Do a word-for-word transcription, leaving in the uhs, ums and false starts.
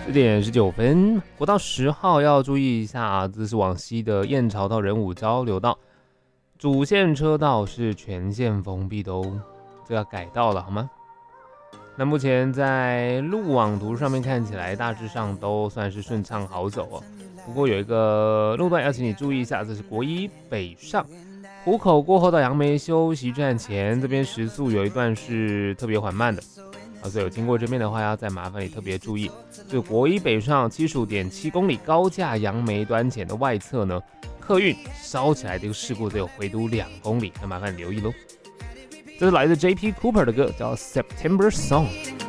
四点十九分，国道十号要注意一下啊，这是往西的燕巢到仁武交流道，主线车道是全线封闭的哦，这要改道了好吗？那目前在路网图上面看起来大致上都算是顺畅好走哦，不过有一个路段要请你注意一下，这是国一北上湖口过后到杨梅休息站前，这边时速有一段是特别缓慢的。啊，所以有经过这边的话，要再麻烦你特别注意。就国一北上七十五点七公里高架杨梅端前的外侧呢，客运烧起来这个事故只有回堵两公里，那麻烦你留意喽。这是来自 J P Cooper 的歌，叫 September Song。